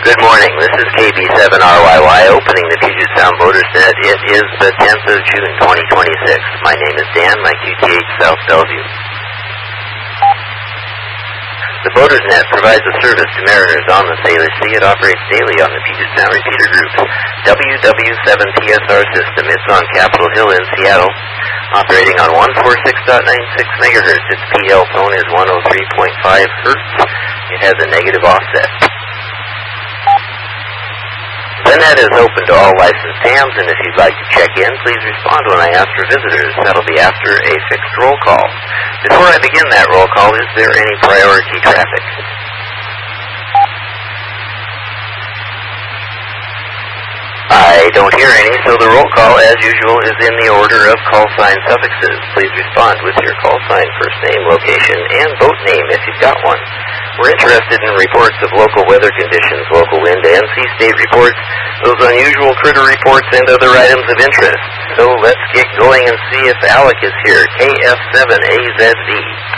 Good morning. This is KB7RYY opening the Puget Sound Voters Net. It is the 10th of June, 2026. My name is Dan, my QTH South Bellevue. The Voters Net provides a service to mariners on the Sailor Sea. It operates daily on the Puget Sound Repeater Group's WW7PSR system. It's on Capitol Hill in Seattle, operating on 146.96 megahertz. Its PL tone is 103.5 hertz. It has a negative offset. The net is open to all licensed hams, and if you'd like to check in, please respond when I ask for visitors. That'll be after a fixed roll call. Before I begin that roll call, is there any priority traffic? I don't hear any, so the roll call, as usual, is in the order of call sign suffixes. Please respond with your call sign, first name, location, and boat name if you've got one. We're interested in reports of local weather conditions, local wind and sea state reports, those unusual critter reports, and other items of interest. So let's get going and see if Alec is here. KF7AZV.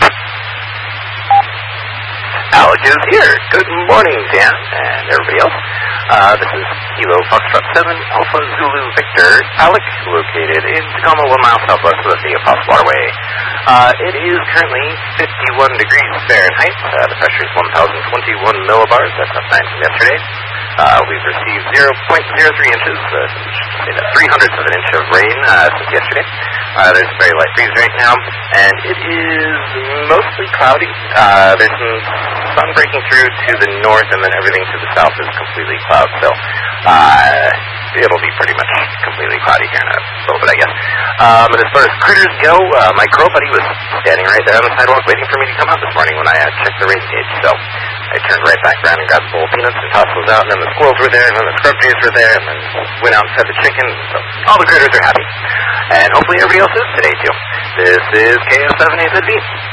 Alec is here. Good morning, Dan, and everybody else. This is Kilo Foxtrot 7, Alpha Zulu Victor, Alec, located in Tacoma, 1 mile southwest of the Apostle Waterway. It is currently 51 degrees Fahrenheit. The pressure is 1,021 millibars. That's up 9 from yesterday. We've received 0.03 inches, 0.03 of an inch of rain since yesterday. There's a very light breeze right now, and it is mostly cloudy. There's some sun breaking through to the north, and then everything to the south is completely cloud. So it'll be pretty much completely cloudy here in a little bit, I guess. And as far as critters go, my crow buddy was standing right there on the sidewalk waiting for me to come out this morning when I checked the rain gauge. So I turned right back around and grabbed a bowl of peanuts and tossed those out, and then the squirrels were there, and then the scrub trees were there, and then went out and fed the chicken. So all the critters are happy. And hopefully everybody else is today, too. This is KF7AZV.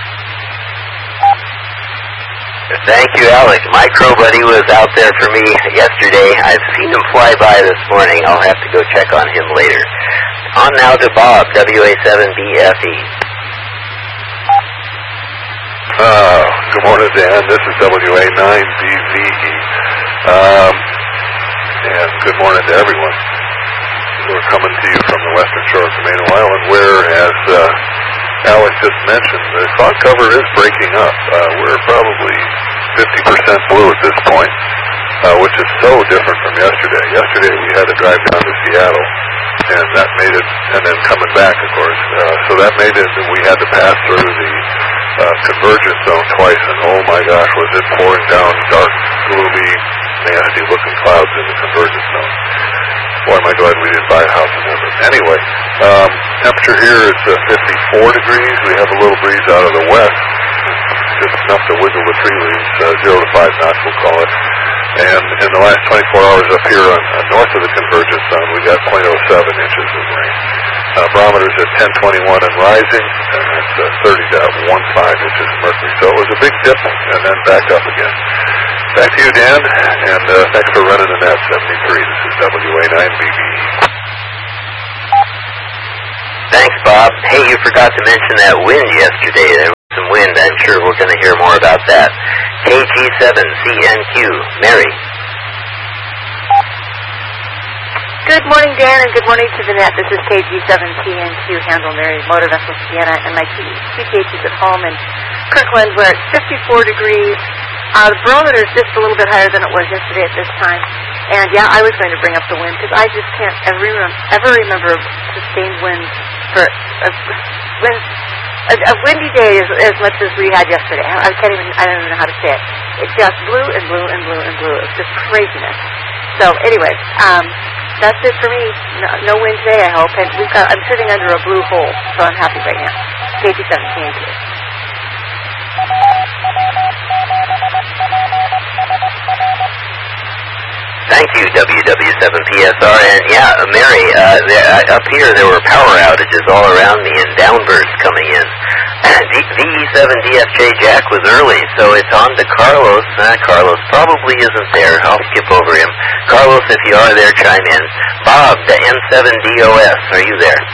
Thank you, Alec. My crow buddy was out there for me yesterday. I've seen him fly by this morning. I'll have to go check on him later. On now to Bob, WA7BFE. Good morning, Dan. This is WA9BVE. And good morning to everyone. We're coming to you from the western shore of Camano Island, where, as Alec just mentioned, the cloud cover is breaking up. We're probably 50% blue at this point, which is so different from yesterday. Yesterday we had to drive down to Seattle, and that made it, and then coming back, of course. So that made it that we had to pass through the convergence zone twice, and oh my gosh, was it pouring down dark, gloomy, nasty-looking clouds in the convergence zone. Boy, am I glad we didn't buy a house in there. But anyway, temperature here is 54 degrees. We have a little breeze out of the west, just enough to wiggle the tree leaves, 0 to 5 knots, we'll call it. And in the last 24 hours up here on north of the convergence zone, we got 0.07 inches of rain. Barometers at 1021 and rising, and it's 30 to 15 inches of mercury. So it was a big dip, and then back up again. Back to you, Dan, and thanks for running the net, 73. This is WA9BVE. Thanks, Bob. Hey, you forgot to mention that wind yesterday. There was some wind. I'm sure we're going to hear more about that. KG7CNQ, Mary. Good morning, Dan, and good morning to the net. This is KG7CNQ, Handle Mary, Motor Vessel Sienna, and my QTH is at home in Kirkland. We're at 54 degrees. The barometer is just a little bit higher than it was yesterday at this time. And, yeah, I was going to bring up the wind because I just can't ever remember sustained wind for a windy day as much as we had yesterday. I don't even know how to say it. It just blew and blew and blew and blew. It was just craziness. So, anyway, that's it for me. No wind today, I hope. And I'm sitting under a blue hole, so I'm happy right now. KG7CNQ. Thank you, WW7PSR. And yeah, Mary, up here there were power outages all around me and downbursts coming in. VE7DFJ Jack was early, so it's on to Carlos. Carlos probably isn't there. I'll skip over him. Carlos, if you are there, chime in. Bob, the N7DOS, are you there?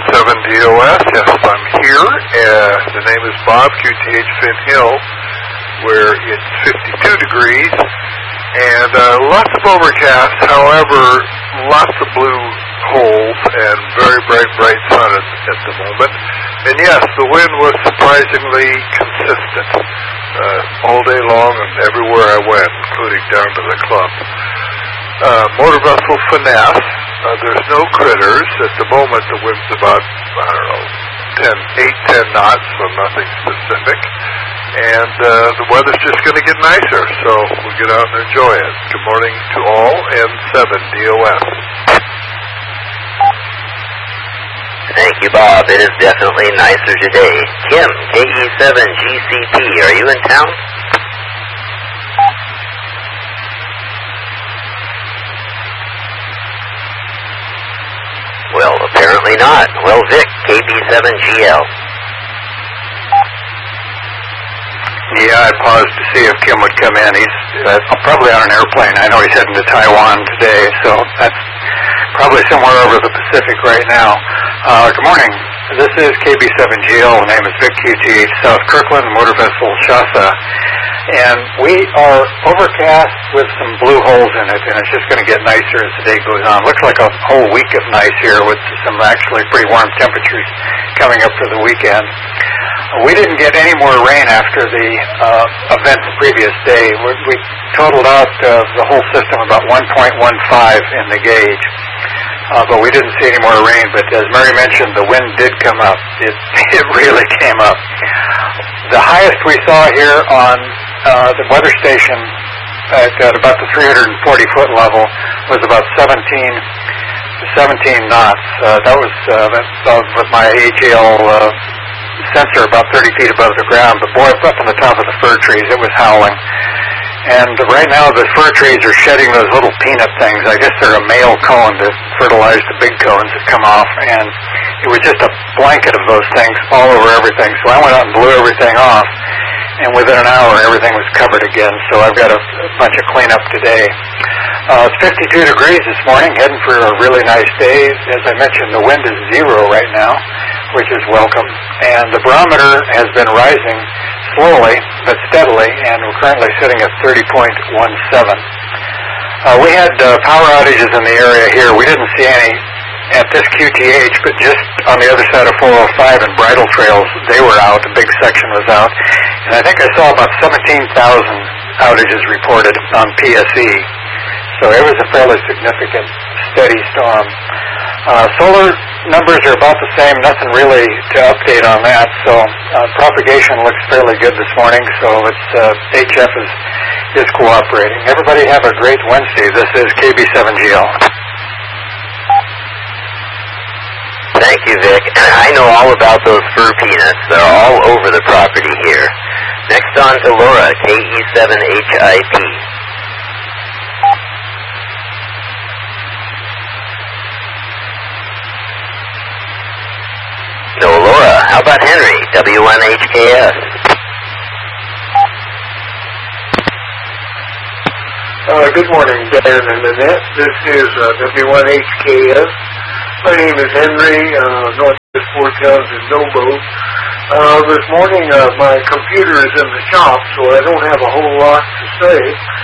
N7DOS, yes, I'm here. The name is Bob, QTH Finn Hill. where it's 52 degrees, and lots of overcast. However, lots of blue holes and very bright sun at the moment. And yes, the wind was surprisingly consistent all day long and everywhere I went, including down to the club. Motor vessel finesse. There's no critters. At the moment, the wind's about, 8-10 knots, so nothing specific. And the weather's just going to get nicer, so we'll get out and enjoy it. Good morning to all, N7 DOS. Thank you, Bob. It is definitely nicer today. Kim, KE7GCP, are you in town? Well, apparently not. Well, Vic, KB7GL. Yeah, I paused to see if Kim would come in. He's probably on an airplane. I know he's heading to Taiwan today, so that's probably somewhere over the Pacific right now. Good morning. This is KB7GL. The name is Vic QTH, South Kirkland, motor vessel Shasta. And we are overcast with some blue holes in it, and it's just going to get nicer as the day goes on. Looks like a whole week of nice here with some actually pretty warm temperatures coming up for the weekend. We didn't get any more rain after the event the previous day. We totaled out the whole system about 1.15 in the gauge. But we didn't see any more rain. But as Mary mentioned, the wind did come up. It really came up. The highest we saw here on the weather station at about the 340-foot level was about 17 knots. That was with my AGL sensor about 30 feet above the ground. But boy, up on the top of the fir trees, it was howling. And right now the fir trees are shedding those little peanut things. I guess they're a male cone to fertilize the big cones that come off. And it was just a blanket of those things all over everything. So I went out and blew everything off. And within an hour, everything was covered again. So I've got a bunch of cleanup today. It's 52 degrees this morning, heading for a really nice day. As I mentioned, the wind is 0 right now, which is welcome. And the barometer has been rising slowly but steadily, and we're currently sitting at 30.17. We had power outages in the area here. We didn't see any at this QTH, but just on the other side of 405 and Bridle Trails, they were out. A big section was out. And I think I saw about 17,000 outages reported on PSE. So it was a fairly significant, steady storm. Solar numbers are about the same. Nothing really to update on that. So propagation looks fairly good this morning. So it's HF is cooperating. Everybody have a great Wednesday. This is KB7GL. Thank you, Vic. I know all about those fir peanuts. They're all over the property here. Next on to Laura, KE7HIP. No, Laura. How about Henry, W1HKS? Good morning, Dan and Annette. This is W1HKS. My name is Henry, Northwest Fort Townsend, Nobo. This morning, my computer is in the shop, so I don't have a whole lot to say.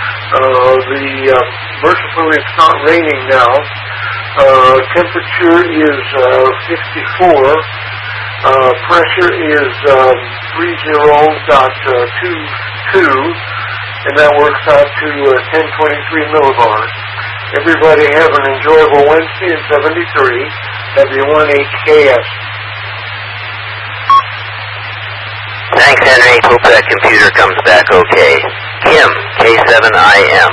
Mercifully, it's not raining now. Temperature is 54. Pressure is 30.22, and that works out to 1023 millibars. Everybody have an enjoyable Wednesday in 73, W1HKS. Thanks, Henry. Hope that computer comes back okay. Kim, K7IM.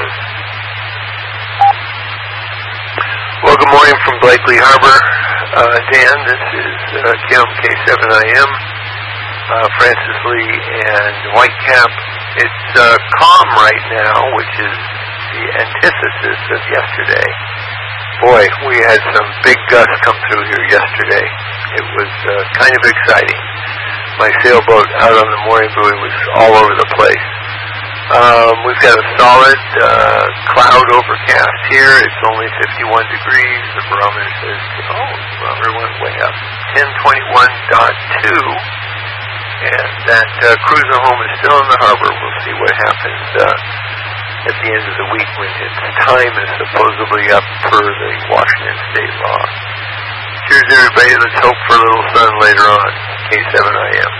Well, good morning from Blakely Harbor. Dan, this is Kim, K7IM, Francis Lee, and Whitecap. It's calm right now, which is the antithesis of yesterday. Boy, we had some big gusts come through here yesterday. It was kind of exciting. My sailboat out on the mooring buoy was all over the place. We've got a solid cloud overcast here. It's only 51 degrees. The barometer says, the barometer went way up. 1021.2. And that cruiser home is still in the harbor. We'll see what happens at the end of the week when its time is supposedly up per the Washington State law. Cheers, everybody. Let's hope for a little sun later on. K7IM.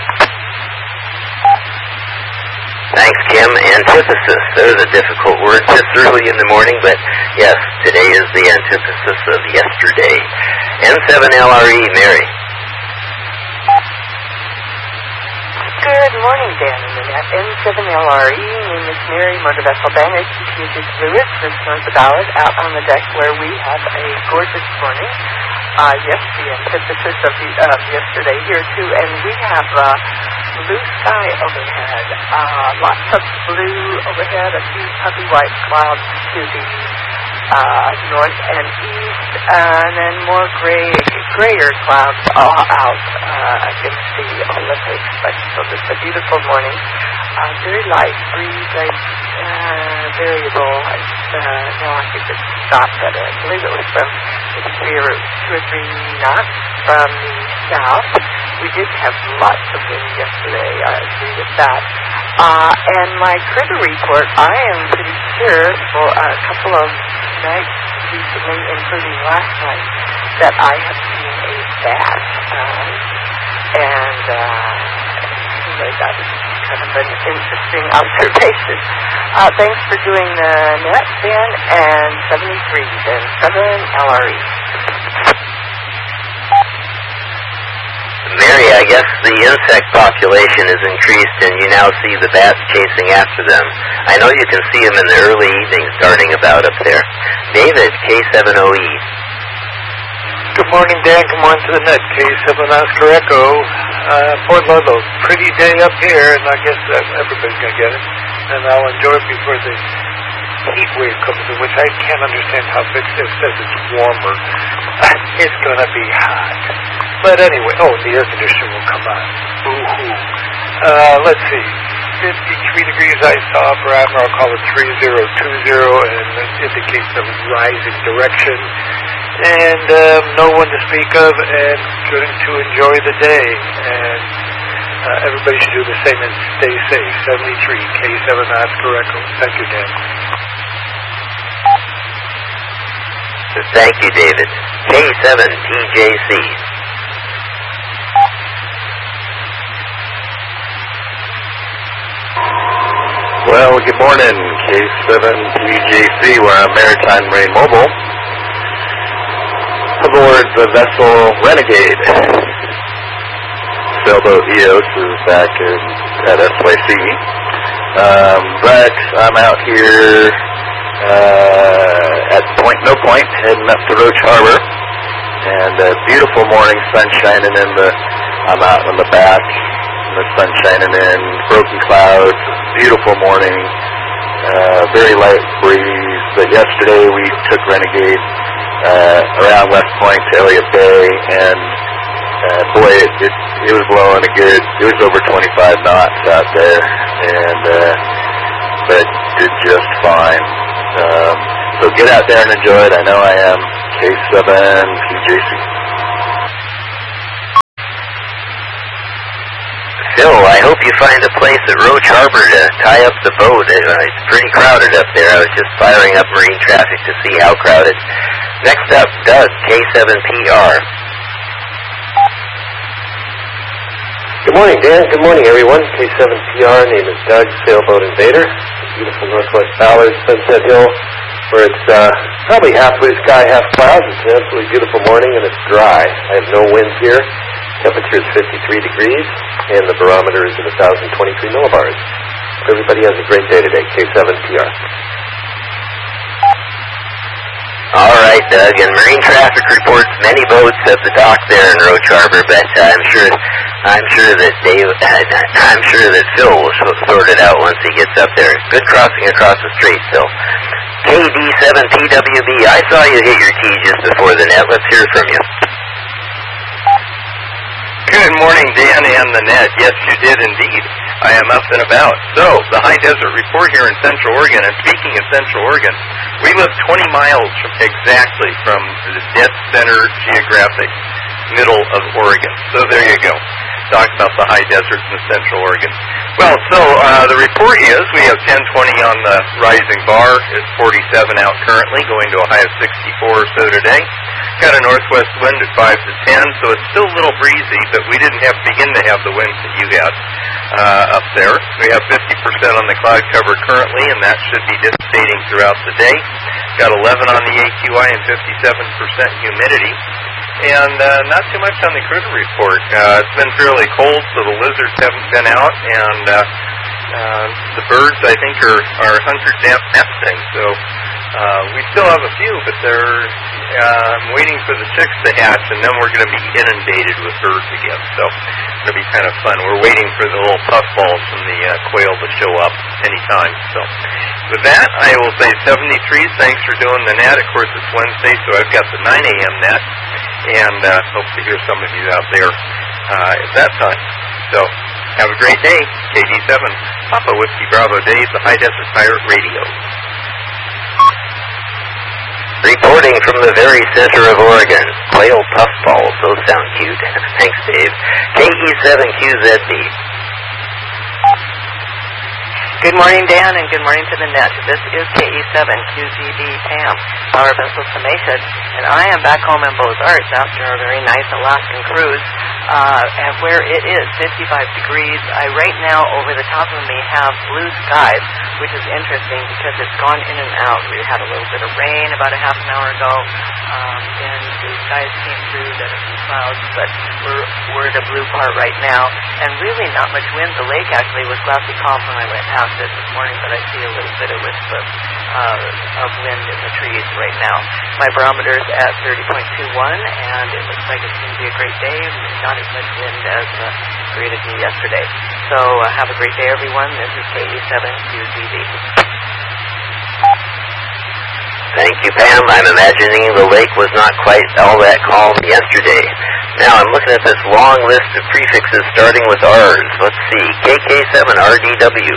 Thanks, Kim. Antithesis. There's a difficult word this early in the morning, but yes, today is the antithesis of yesterday. N7LRE, Mary. Good morning, Dan and Annette. N7LRE, name is Mary, motor vessel Banger, Teaching Fluids, just north of Ballard, out on the deck where we have a gorgeous morning. Yes, the antithesis of yesterday here, too, and we have blue sky overhead, lots of blue overhead, a few puffy white clouds to the north and east, and then more grayer clouds all out against the Olympics. But so it's a beautiful morning. Very light breeze, variable. No, I think it stopped at I believe it was from maybe 2 or 3 knots from the south. We did have lots of wind yesterday. I agree with that. And my critter report, I am pretty sure for a couple of nights recently, including last night, that I have seen a bat. Anyway, that was kind of an interesting observation. Thanks for doing the net, Dan, and 73, then 7LRE. Mary, I guess the insect population is increased and you now see the bats chasing after them. I know you can see them in the early evenings darting about up there. David, K7OE. Good morning, Dan. Good morning to the net. K7 Oscar Echo. Port Ludlow. Pretty day up here, and I guess everybody's going to get it. And I'll enjoy it before the heat wave comes in, which I can't understand how Vic says it's warmer. It's going to be hot. But anyway, the air conditioner will come on. Boo-hoo. Let's see. 53 degrees I saw for Admiral, I'll call it 3020, and it indicates a rising direction. And no one to speak of, and going to enjoy the day. And everybody should do the same and stay safe. 73, K7 Oscar Echo. Thank you, Dan. Thank you, David. K7 TJC. Well, good morning, K7TJC. We're on Maritime Marine Mobile. Aboard the vessel Renegade. Sailboat EOS is back at SYC. But I'm out here at Point No Point, heading up to Roach Harbor. And beautiful morning, sun shining in I'm out on the back, and the sun shining in, broken clouds, beautiful morning, very light breeze. But yesterday we took Renegade around West Point to Elliott Bay, and boy, it was blowing it was over 25 knots out there, and but did just fine. So get out there and enjoy it. I know I am. K7 TJC. Phil, I hope you find a place at Roach Harbor to tie up the boat. It's pretty crowded up there. I was just firing up marine traffic to see how crowded. Next up, Doug, K7PR. Good morning, Dan. Good morning, everyone. K7PR, name is Doug, Sailboat Invader. Beautiful Northwest Ballard, Sunset Hill, where it's probably half blue sky, half clouds. It's an absolutely beautiful morning, and it's dry. I have no winds here. Temperature is 53 degrees, and the barometer is at 1,023 millibars. Everybody has a great day today. K7PR. All right, Doug. And marine traffic reports many boats at the dock there in Roach Harbor, but I'm sure that Phil will sort it out once he gets up there. Good crossing across the strait, Phil. KD7PWB. I saw you hit your tee just before the net. Let's hear from you. Good morning, Dan and the net. Yes, you did indeed. I am up and about. So, the High Desert Report here in Central Oregon, and speaking of Central Oregon, we live 20 miles exactly from the dead center geographic middle of Oregon. So there you go. talk about the high deserts in Central Oregon. Well, so the report is we have 1020 on the rising bar. It's 47 out currently, going to a high of 64 or so today. Got a northwest wind at 5 to 10, so it's still a little breezy, but we didn't begin to have the winds that you had up there. We have 50% on the cloud cover currently, and that should be dissipating throughout the day. Got 11 on the AQI and 57% humidity. And not too much on the critter report. It's been fairly cold, so the lizards haven't been out, and the birds, I think, are hunkered down nesting. So we still have a few, but I'm waiting for the chicks to hatch, and then we're going to be inundated with birds again. So it's going to be kind of fun. We're waiting for the little puffballs from the quail to show up anytime. So with that, I will say 73. Thanks for doing the net. Of course, it's Wednesday, so I've got the 9 a.m. net. And hope to hear some of you out there at that time. So, have a great day. KD7, Papa Whiskey Bravo Dave, the High Desert Pirate Radio. Reporting from the very center of Oregon, quail puffballs. Those sound cute. Thanks, Dave. KE7QZB. Good morning, Dan, and good morning to the net. This is KE7QZB Pam, Power Vessel Summation, and I am back home in Beaux Arts after a very nice Alaskan cruise, and where it is 55 degrees. I right now, over the top of me, have blue skies, which is interesting because it's gone in and out. We had a little bit of rain about a half an hour ago, then blue skies came through, then a few clouds, but we're at a blue part right now, and really not much wind. The lake actually was glassy calm when I went past it this morning, but I see a little bit of wisp of wind in the trees right now. My barometer's at 30.21, and it looks like it's going to be a great day. Not as much wind as created me yesterday. So have a great day, everyone. This is KE7QZB. Thank you, Pam. I'm imagining the lake was not quite all that calm yesterday. Now I'm looking at this long list of prefixes starting with R's. Let's see. KK7RDW.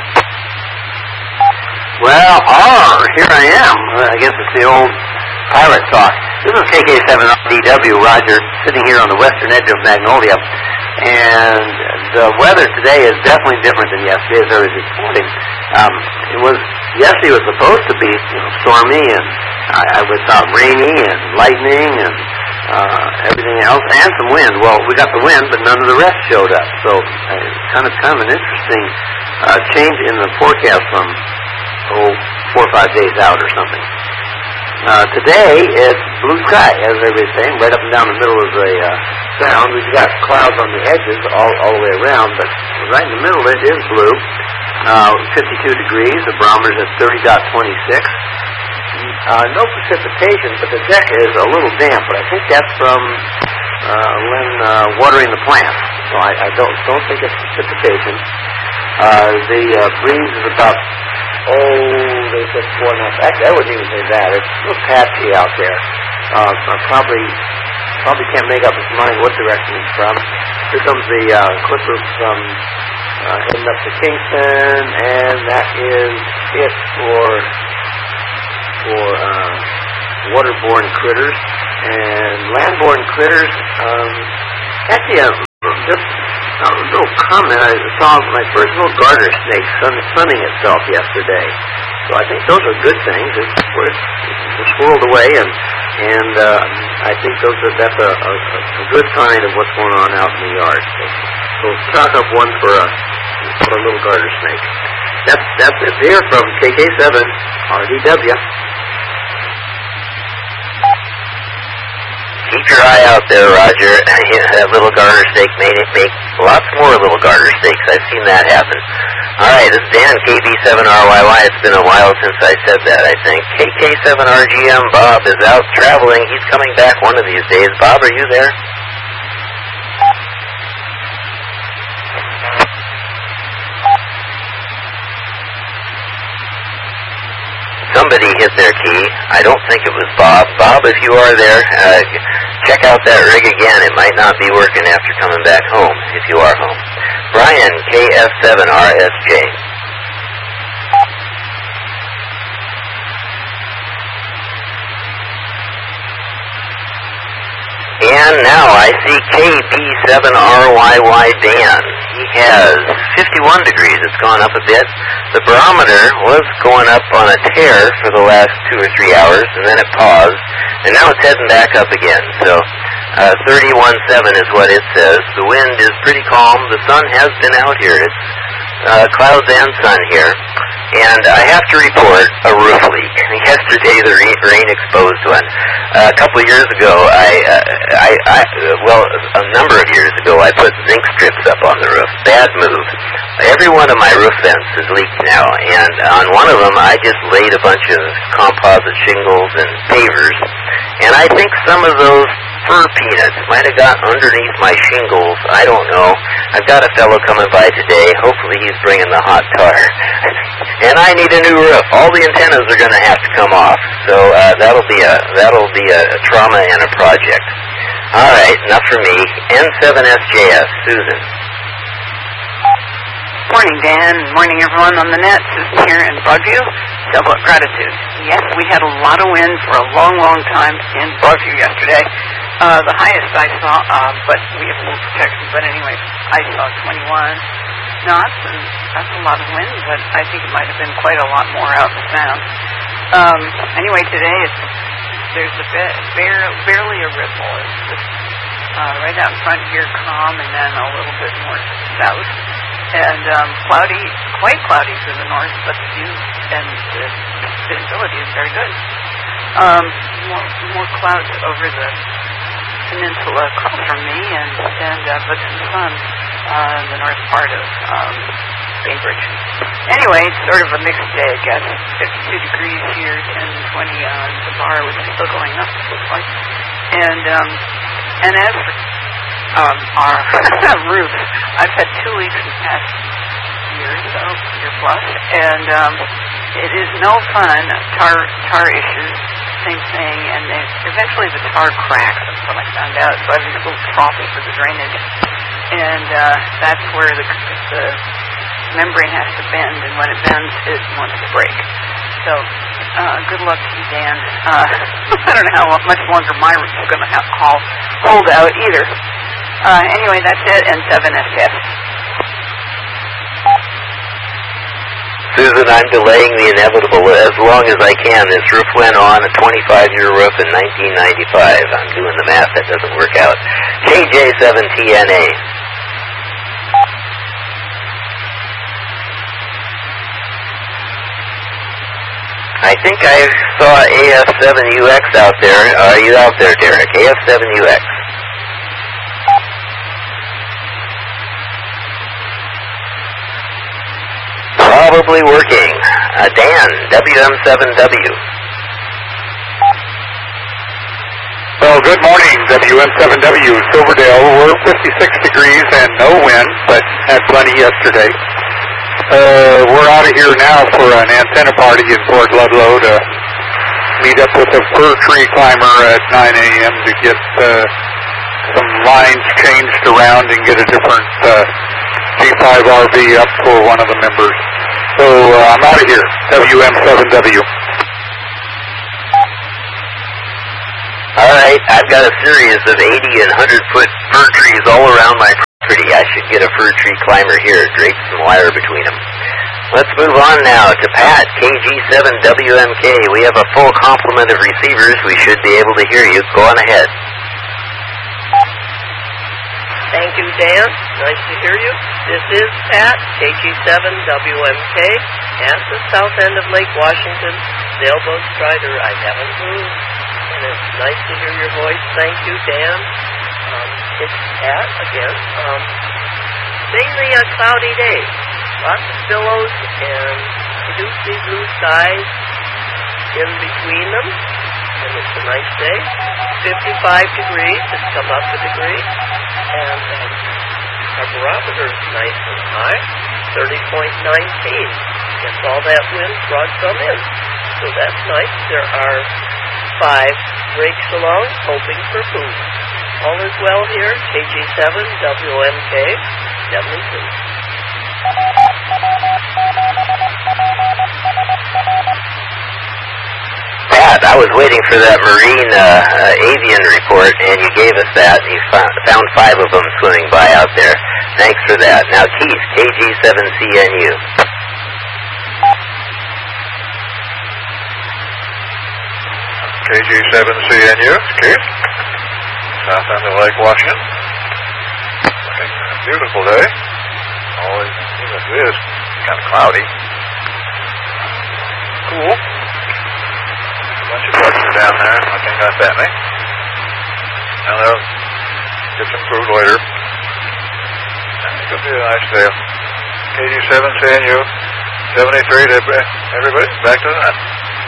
Well, here I am. I guess it's the old pirate talk. This is KK7RDW, Roger, sitting here on the western edge of Magnolia. And the weather today is definitely different than yesterday, as I was reporting. Yesterday was supposed to be stormy, and I thought rainy and lightning and everything else, and some wind. Well, we got the wind, but none of the rest showed up. So kind of an interesting change in the forecast from 4 or 5 days out or something. Today it's blue sky, as everybody's saying, right up and down the middle of the sound. We've got clouds on the edges all the way around, but right in the middle it is blue. 52 degrees. The barometer's at 30.26. No precipitation, but the deck is a little damp. But I think that's from when watering the plants. So I don't think it's precipitation. The breeze is about they said 4.5. Actually, I wouldn't even say that. It's a little patchy out there. I probably can't make up its mind what direction it's from. Here comes the clipper from heading up to Kingston, and that is it for waterborne critters. And landborne critters, actually, just a little comment. I saw my first little garter snake sunning itself yesterday. So I think those are good things. It's swirled away, and I think that's a good sign of what's going on out in the yard. So chalk up one for a little garter snake. That's it here from KK7RDW. Keep your eye out there, Roger. That little garter snake made it make lots more little garter snakes. I've seen that happen. All right, this is Dan, KB7RYY. It's been a while since I said that, I think. KK7RGM, Bob, is out traveling. He's coming back one of these days. Bob, are you there? Somebody hit their key. I don't think it was Bob. Bob, if you are there, check out that rig again. It might not be working after coming back home, if you are home. Brian, KF7RSJ. And now I see KB7RYY Dan. He has 51 degrees. It's gone up a bit. The barometer was going up on a tear for the last 2 or 3 hours, and then it paused, and now it's heading back up again. So 31.7 is what it says. The wind is pretty calm. The sun has been out here. It's clouds and sun here. And I have to report a roof leak. Yesterday, the rain exposed one. A couple of years ago, a number of years ago, I put zinc strips up on the roof. Bad move. Every one of my roof vents is leaked now, and on one of them, I just laid a bunch of composite shingles and pavers, and I think some of those fir peanuts might have got underneath my shingles. I don't know. I've got a fellow coming by today. Hopefully he's bringing the hot tar. And I need a new roof. All the antennas are going to have to come off. So that'll be a trauma and a project. All right, enough for me. N7SJS, Susan. Morning, Dan. Morning, everyone on the net. Susan here in Broadview. Double gratitude. Yes, we had a lot of wind for a long, long time in Broadview yesterday. The highest I saw, but we have full protection, but anyway, I saw 21 knots, and that's a lot of wind, but I think it might have been quite a lot more out in the sound. Anyway, today there's barely a ripple. It's just right out in front here, calm, and then a little bit more south. And cloudy, quite cloudy to the north, but the view and the visibility is very good. More clouds over the peninsula across from me, and but some sun in the north part of Bainbridge. Anyway, it's sort of a mixed day, I guess. 52 degrees here, 10-20 on the bar, which is still going up, it looks like. And as for our roof, I've had 2 leaks in the past year or so, year plus, and it is no fun. Tar issues, same thing, and eventually the tar cracks. That's what I found out. So I have these little troughs for the drainage, and that's where the membrane has to bend, and when it bends, it wants to break. So good luck to you, Dan. I don't know how much longer my roof is going to have to hold out either. Anyway, that's it, and 7SS. Susan, I'm delaying the inevitable as long as I can. This roof went on, a 25-year roof in 1995. I'm doing the math. That doesn't work out. KJ7TNA. I think I saw AF7UX out there. Are you out there, Derek? AF7UX. Probably working. Dan, WM7W. Well, good morning, WM7W, Silverdale. We're 56 degrees and no wind, but had plenty yesterday. We're out of here now for an antenna party in Port Ludlow to meet up with a fir tree climber at 9 a.m. to get some lines changed around and get a different G5RV up for one of the members. So I'm out of here, WM7W. All right, I've got a series of 80 and 100-foot fir trees all around my property. I should get a fir tree climber here, drape some wire between them. Let's move on now to Pat, KG7WMK. We have a full complement of receivers. We should be able to hear you. Go on ahead. Thank you, Dan. Nice to hear you. This is Pat, KG7WMK, at the south end of Lake Washington, Sailboat Strider. I haven't moved, and it's nice to hear your voice. Thank you, Dan. It's Pat again. Mainly a cloudy day. Lots of billows, and you do see blue skies in between them, and it's a nice day. 55 degrees. It's come up a degree. And our barometer is nice and high, 30.19. Gets all that wind brought some in. So that's nice. There are 5 rakes along, hoping for food. All is well here. KG7WMK, Edmonton. Pat, I was waiting for that marine avian report, and you gave us that. You found 5 of them swimming by out there. Thanks for that. Now, Keith, KG7CNU. KG7CNU, Keith. South end of Lake Washington. Beautiful day. Always, even if it is kind of cloudy. Cool. A bunch of trucks are down there. Nothing got that many. And they'll get some food later. I think it'll be a nice day. KG7CNU, 73 to everybody. Back to the net.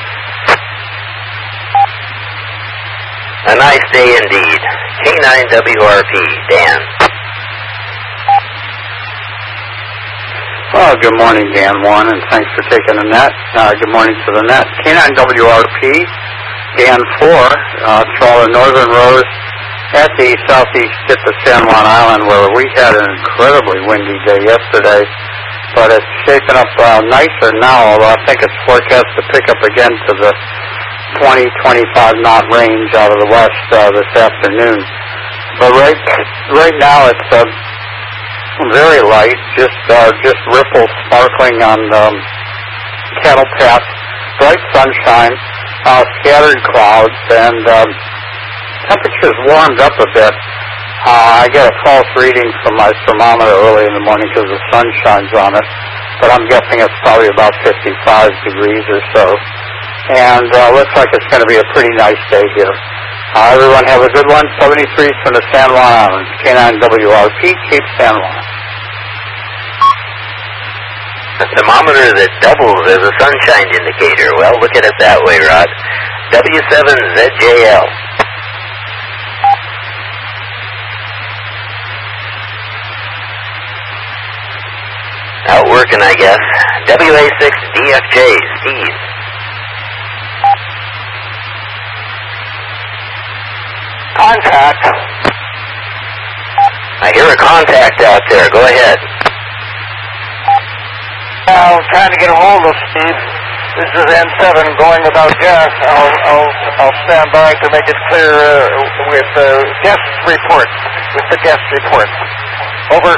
A nice day indeed. K9WRP, Dan. Oh, good morning, Dan 1, and thanks for taking the net. Good morning to the net. K9WRP, Dan 4, through all the northern rows at the southeast tip of San Juan Island, where we had an incredibly windy day yesterday, but it's shaping up nicer now, although I think it's forecast to pick up again to the 20-25 knot range out of the west this afternoon. But right now it's very light, just ripples sparkling on cattle paths, bright sunshine, scattered clouds, and temperatures warmed up a bit. I got a false reading from my thermometer early in the morning because the sun shines on it, but I'm guessing it's probably about 55 degrees or so. And looks like it's going to be a pretty nice day here. Everyone have a good one. 73 from the San Juan Islands. K9WRP, Cape San Juan. A thermometer that doubles as a sunshine indicator. Well, look at it that way, Rod. W7ZJL. Out working, I guess. WA6DFJ, Steve. Contact. I hear a contact out there. Go ahead. I'm trying to get a hold of Steve. This is N7 going about gas. I'll stand by to make it clear with the guest report. Over.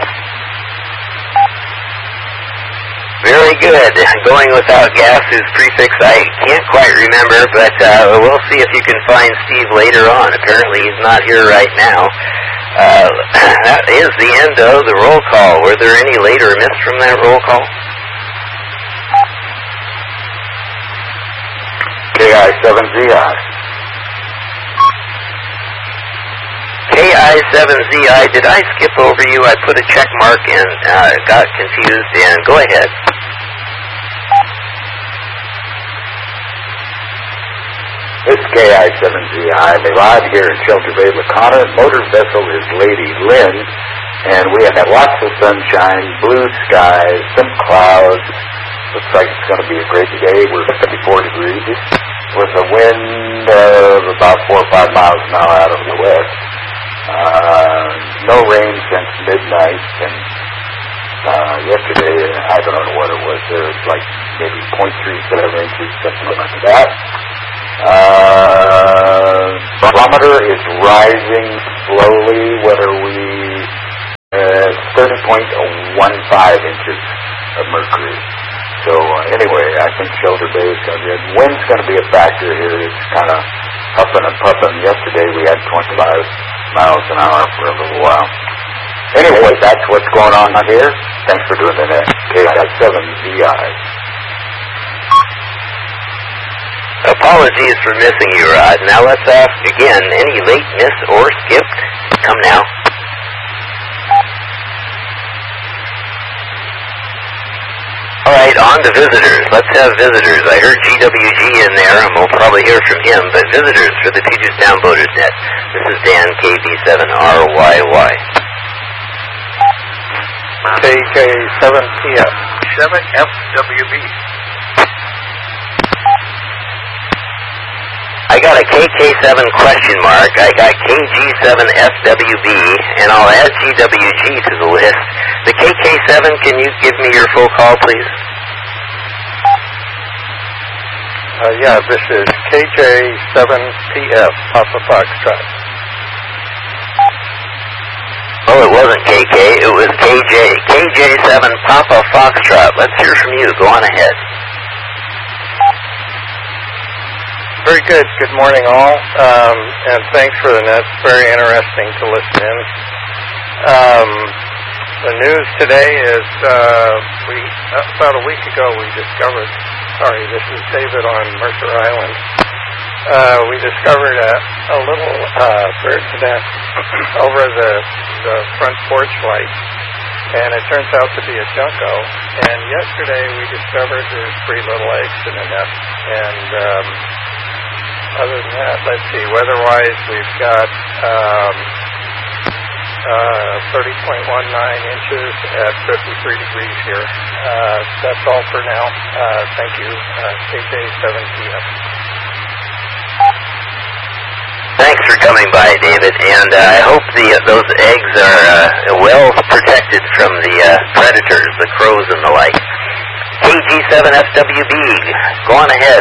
Very good. Going without gas is prefix I can't quite remember, but we'll see if you can find Steve later on. Apparently he's not here right now. That is the end of the roll call. Were there any late or missed from that roll call? KI7ZI. KI7ZI, did I skip over you? I put a check mark and got confused, and go ahead. It's KI7ZI. They live here in Shelter Bay, LaConner. Motor vessel is Lady Lynn, and we have had lots of sunshine, blue skies, some clouds. Looks like it's going to be a great day. We're at 54 degrees with a wind of about 4 or 5 miles an hour out of the west. No rain since midnight, and yesterday, I don't know what it was. There was like maybe 0.37 inches, something like that. Barometer is rising slowly. What are we? 30.15 inches of mercury. So anyway, I think Shelter Bay is going to be. Wind's going to be a factor here. It's kind of huffing and puffing. Yesterday we had 25 miles an hour for a little while. Anyway, that's what's going on here. Thanks for doing the net. KI7ZI. Apologies for missing you, Rod. Now let's ask again, any late, miss, or skipped? Come now. All right, on to visitors. Let's have visitors. I heard GWG in there, and we'll probably hear from him, but visitors for the Puget Sound Boaters Net. This is Dan, KB7RYY. KK7TF. 7FWB. I got a KK7 question mark. I got KG7FWB, and I'll add GWG to the list. The KK7, can you give me your full call, please? Yeah, this is KJ7PF, Papa Foxtrot. Oh, it wasn't KK, it was KJ. KJ7 Papa Foxtrot. Let's hear from you. Go on ahead. Very good. Good morning, all. And thanks for the net. It's very interesting to listen in. The news today is about a week ago we discovered, this is David on Mercer Island. We discovered a little bird's nest over the front porch light, and it turns out to be a junco. And yesterday we discovered there's 3 little eggs in the nest. And other than that, let's see, weather-wise we've got 30.19 inches at 53 degrees here. That's all for now. Thank you. KJ7PM. Thanks for coming by, David, and I hope those eggs are well protected from the predators, the crows and the like. KG7FWB, go on ahead.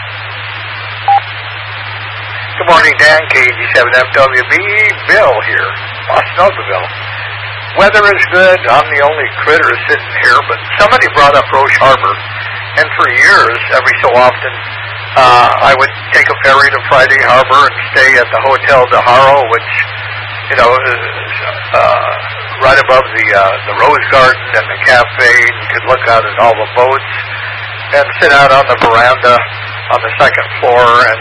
Good morning, Dan. KG7FWB, Bill here, Osnobaville. Weather is good. I'm the only critter sitting here, but somebody brought up Roche Harbor, and for years, every so often, I would take a ferry to Friday Harbor and stay at the Hotel de Haro, which, is right above the Rose Garden and the cafe. You could look out at all the boats and sit out on the veranda on the second floor. And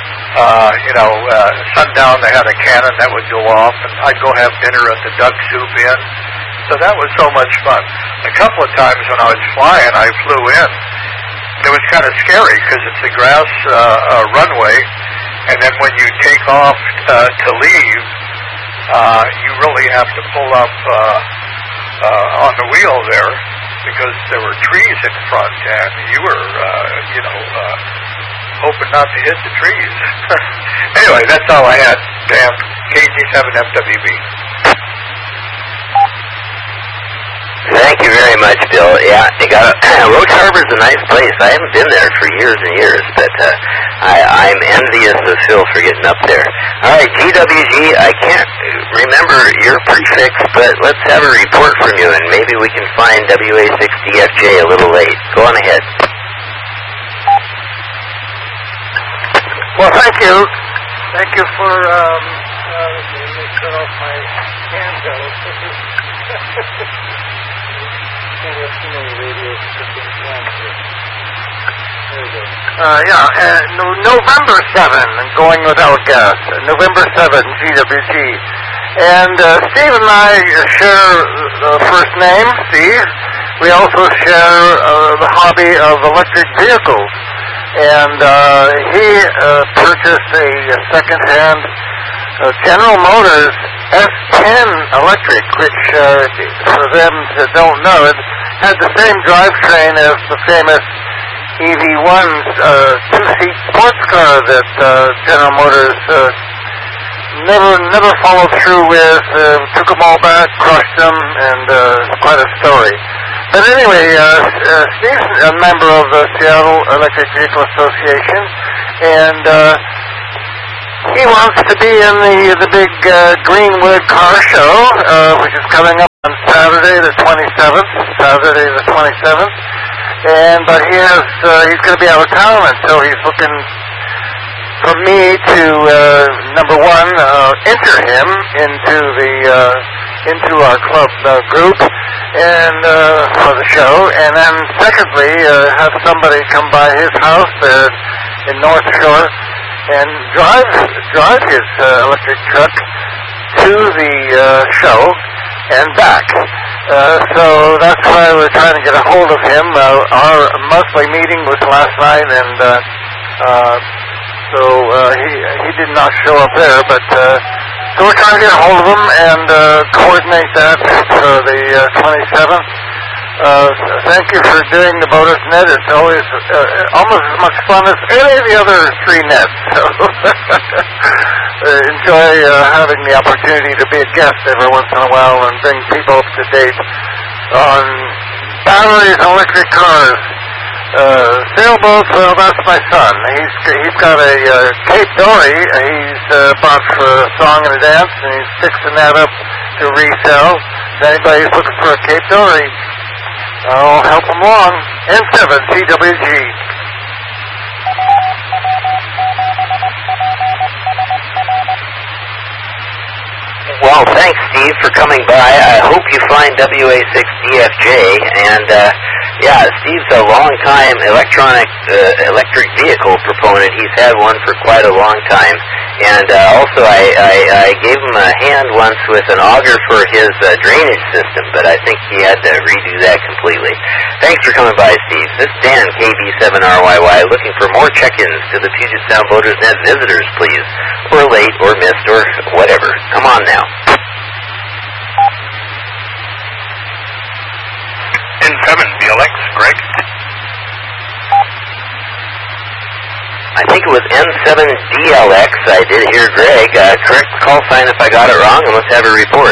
sundown they had a cannon that would go off, and I'd go have dinner at the Duck Soup Inn. So that was so much fun. A couple of times when I was flying, I flew in. It was kind of scary because it's a grass runway, and then when you take off to leave, you really have to pull up on the wheel there because there were trees in front, and you were, hoping not to hit the trees. Anyway, that's all I had. Dan, KG7FWB. Thank you very much, Bill. Yeah, Roche Harbor's a nice place. I haven't been there for years and years, but I'm envious of Phil for getting up there. All right, GWG, I can't remember your prefix, but let's have a report from you, and maybe we can find WA6DFJ a little late. Go on ahead. Well, thank you. Thank you for, let me cut off my handbells. Can't have too many radios to put this down here. There we go. November 7, going without gas. November 7, GWG. And Steve and I share the first name, Steve. We also share the hobby of electric vehicles. And he purchased a second-hand General Motors S10 electric, which for them that don't know, it had the same drivetrain as the famous EV1's two-seat sports car that General Motors never followed through with, took them all back, crushed them, and quite a story. But anyway, Steve's a member of the Seattle Electric Vehicle Association, and he wants to be in the big Greenwood Car Show, which is coming up on Saturday the 27th. But he's going to be out of town, and so he's looking for me to number one, enter him into our club group and for the show, and then secondly, have somebody come by his house there in North Shore and drive his electric truck to the show and back. So that's why we're trying to get a hold of him. Our monthly meeting was last night, and so he did not show up there, but so we're trying to get a hold of him and coordinate that for the 27th. Thank you for doing the Bonus Net. It's always almost as much fun as any of the other three nets. So enjoy having the opportunity to be a guest every once in a while and bring people up to date on batteries and electric cars. Sailboats, well, that's my son. He's got a Cape Dory. He's bought for a song and a dance, and he's fixing that up to resell. If anybody's looking for a Cape Dory, I'll help him along. N7 CWG. Well, thanks, Steve, for coming by. I hope you find WA6DFJ. And, Steve's a long-time electric vehicle proponent. He's had one for quite a long time. And also, I gave him a hand once with an auger for his drainage system, but I think he had to redo that completely. Thanks for coming by, Steve. This is Dan, KB7RYY, looking for more check-ins to the Puget Sound Voters Net visitors, please. Or late, or missed, or whatever. Come on now. N7 VLX, Greg. I think it was N7DLX. I did hear Greg. Correct the call sign if I got it wrong, and let's have a report.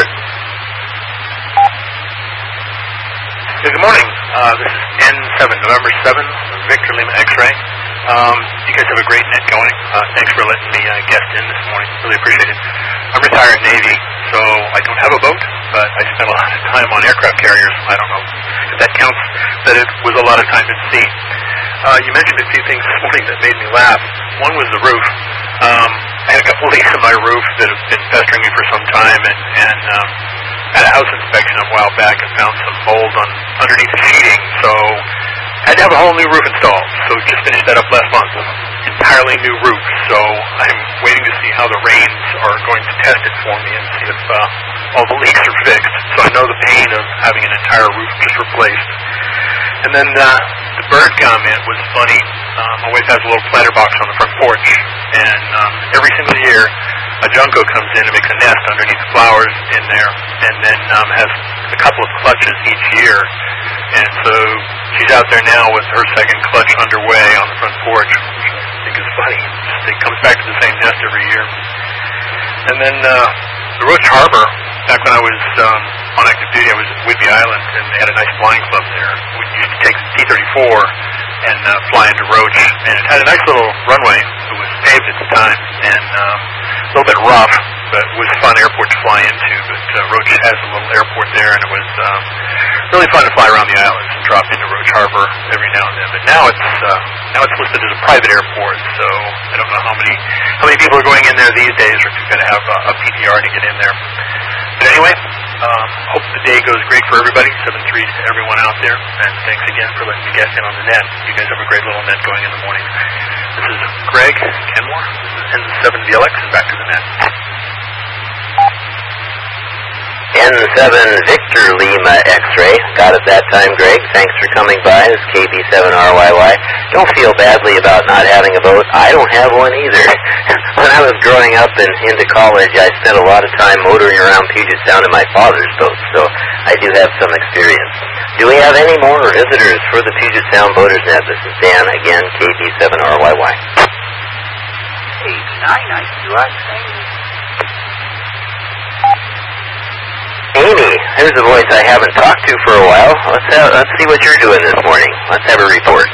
Good morning. This is N7, November 7, Victor Lima X-Ray. You guys have a great net going. Thanks for letting me guest in this morning. Really appreciate it. I'm retired Navy, so I don't have a boat, but I spent a lot of time on aircraft carriers. I don't know if that counts, but it was a lot of time at sea. You mentioned a few things this morning that made me laugh. One was the roof. I had a couple leaks in my roof that have been pestering me for some time, and had a house inspection a while back and found some mold underneath the sheeting, so I had to have a whole new roof installed. So just finished that up last month. Entirely new roof, so I'm waiting to see how the rains are going to test it for me and see if all the leaks are fixed. So I know the pain of having an entire roof just replaced. And then the bird comment was funny. My wife has a little planter box on the front porch, and every single year a junco comes in and makes a nest underneath the flowers in there, and then has a couple of clutches each year. And so she's out there now with her second clutch underway on the front porch, which I think is funny. It comes back to the same nest every year. And then the Roach Harbor, back when I was on active duty, I was at Whidbey Island, and they had a nice flying club there. We used to take T-34 and fly into Roach, and it had a nice little runway. It was paved at the time, and a little bit rough, but it was a fun airport to fly into. But Roach has a little airport there, and it was really fun to fly around the islands and drop into Roach Harbor every now and then. But now it's listed as a private airport, so I don't know how many people are going in there these days, or if you've got to have a PTR to get in there. But anyway, hope the day goes great for everybody. 7-3 to everyone out there, and thanks again for letting me guest in on the net. You guys have a great little net going in the morning. This is Greg Kenmore, N7VLX, and back to the net. N7 Victor Lima X-Ray. Got it that time, Greg. Thanks for coming by. This is KB7RYY. Don't feel badly about not having a boat. I don't have one either. When I was growing up and into college, I spent a lot of time motoring around Puget Sound in my father's boat, so I do have some experience. Do we have any more visitors for the Puget Sound Voters Net? This is Dan, again, KB7RYY. Amy, here's a voice I haven't talked to for a while. Let's see what you're doing this morning. Let's have a report.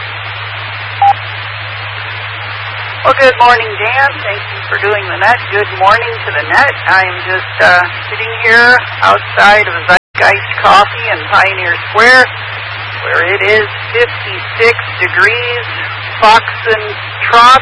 Well, good morning, Dan. Thank you for doing the net. Good morning to the net. I'm just sitting here outside of Zeitgeist Coffee in Pioneer Square, where it is 56 degrees, Foxtrot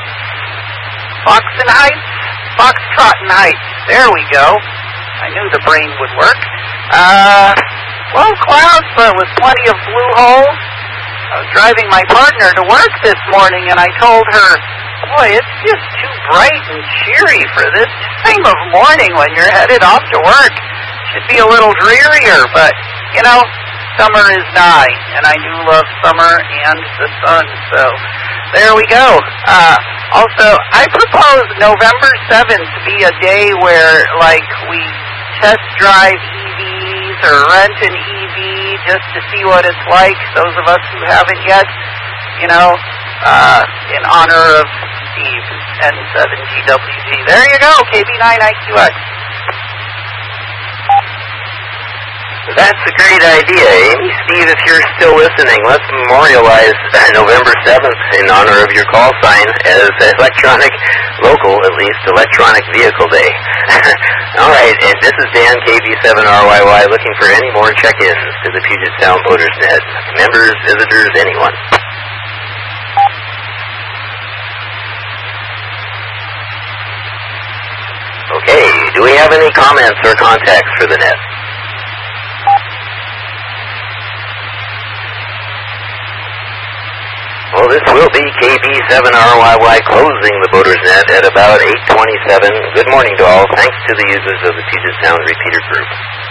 Heights. There we go. I knew the brain would work. Low clouds, but with plenty of blue holes. I was driving my partner to work this morning, and I told her, boy, it's just too bright and cheery for this time of morning when you're headed off to work. Should be a little drearier, but, you know, summer is nigh, and I do love summer and the sun, so there we go. Also, I propose November 7th to be a day where, like, we test drive EVs or rent an EV just to see what it's like, those of us who haven't yet, you know, in honor of Steve and N7GWG. There you go, KB9IQX. That's a great idea, Amy. Steve, if you're still listening, let's memorialize November 7th in honor of your call sign as local electronic vehicle day. All right, and this is Dan, KB7RYY, looking for any more check-ins to the Puget Sound Motors Net. Members, visitors, anyone. Okay, do we have any comments or contacts for the net? Well, this will be KB7RYY closing the Boaters Net at about 8:27. Good morning to all. Thanks to the users of the Puget Sound Repeater Group.